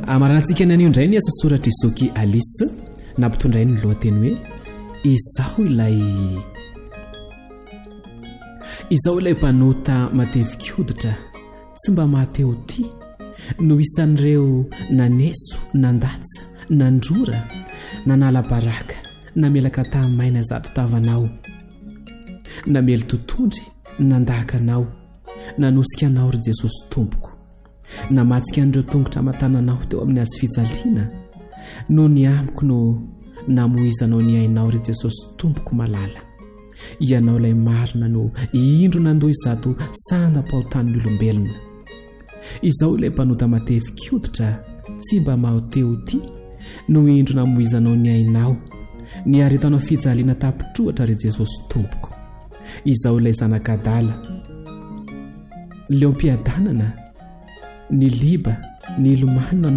amarantsika ny anio indray ny asa soratra isoky Alice nampitondray ny lohateny hoe izaho ilay mpanota matevika hoditra tsy mba mahateo ty no isan'ireo naneso nandatsa nandrora nanala baraka namelaka tamaina zato tavanao namely totondry nandahaka anao nanosika anao ry Jesosy tompoko namatsika an'ireo tongotra matananao teo amin'ny azy fijaliana no ny amiko no namoizanao ny ainao ry Jesosy tompoko malala ianao ilay marina no indro nandoha izato sandam-pahotan'ny olombelona izaho ilay mpanota matevika hoditra tsy mba mahoteo ty no indro namoizanao ny ainao ny aretanao fijaliana tapitrohatra ry Jesosy tompoko izaho ilay zanakadala leompiadanana ny liba ny ilomano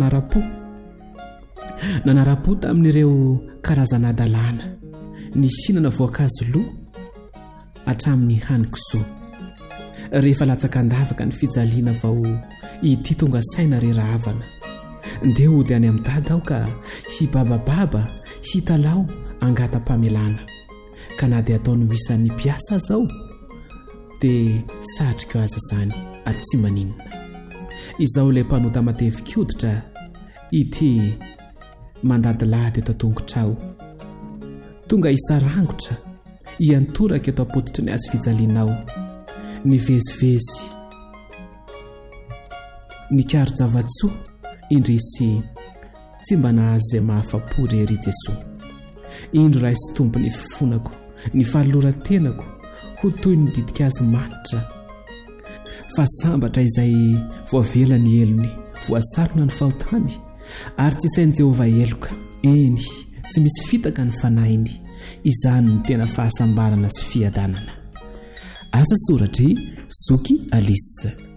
nanara-po tamin'ireo karazana adalana ny hinana voankazo loha hatramin'ny hanikisoa rehefa latsaka andavaka ny fijaliana vao ity tonga saina rerahavana ndeha ody any amin'ny dada aho ka hibabababa hitalao angata-pamelana ka na dia ataony ho isan'ny mpiasa zao dia satrika aza zany ary tsy maninona izaho ilay mpanota matevika hoditra ity mandadilady eto an-tongotrao tonga isarangotra iantoraka eto am-potitra ny azy fijalianao ny vezivezy ny karo javatsoa indrisy tsy mba nahazo izay mahafa-po rery Jesosy indro raha isy tompo ny fifonako ny fahalora-tenako ho toy ny didika azy manitra fa sambatra izay voavela ny elony voasarona ny fahotany ary tsy isain'i Jehovah eloka eny tsy misy fitaka ny fanahiny izany ny tena fahasambarana sy fiadanana asa soratry Zoky Alice